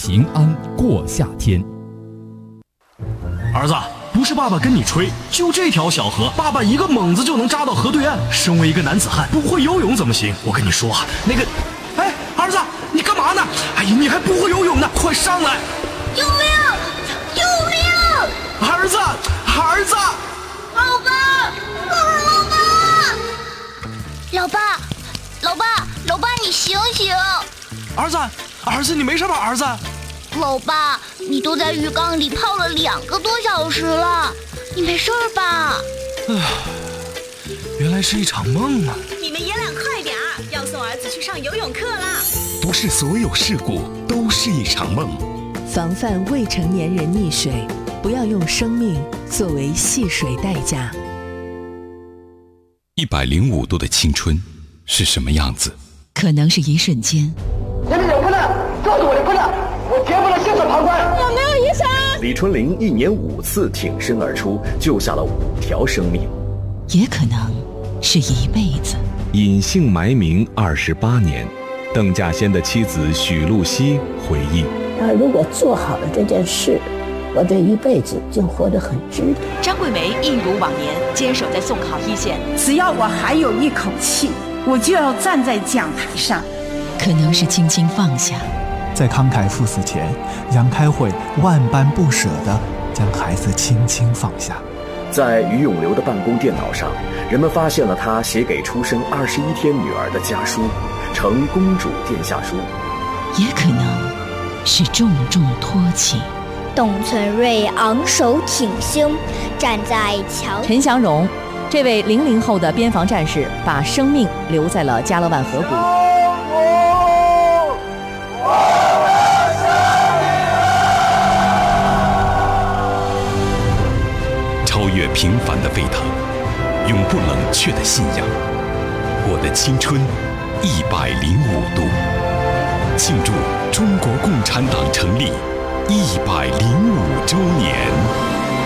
平安过夏天。 儿子，不是爸爸跟你吹，就这条小河，爸爸一个猛子就能扎到河对岸。身为一个男子汉，不会游泳怎么行？我跟你说啊，那个，哎，儿子，你干嘛呢？哎呀，你还不会游泳呢，快上来！ 救命！救命！ 儿子，儿子！ 老爸，老爸，老爸，你醒醒！ 儿子，你没事吧？儿子， 老爸，你都在浴缸里泡了2个多小时了，你没事吧？ 原来是一场梦啊！ 你们爷俩快点儿，要送儿子去上游泳课啦！ 不是所有事故都是一场梦。 防范未成年人溺水，不要用生命作为戏水代价。 105度的青春是什么样子？ 可能是一瞬间。 那边有困难，告诉我的困难，我绝不能袖手旁观。 有没有医生？ 李春林1年5次挺身而出，救下了5条生命。 也可能是一辈子。 隐姓埋名28年，邓稼先的妻子许露西回忆： 他如果做好了这件事，我这一辈子就活得很值得。 张桂梅一如往年坚守在送考一线， 只要我还有一口气，我就要站在讲台上。 可能是轻轻放下， 在慷慨赴死前，杨开慧万般不舍地将孩子轻轻放下。 在于永流的办公电脑上，人们发现了他写给出生21天女儿的家书，呈公主殿下书。 也可能是重重托起。 董存瑞昂首挺胸，站在桥。 陈祥荣，这位00后的边防战士，把生命留在了加勒万河谷。 超越平凡的沸腾，永不冷却的信仰。我的青春105度，庆祝中国共产党成立105周年。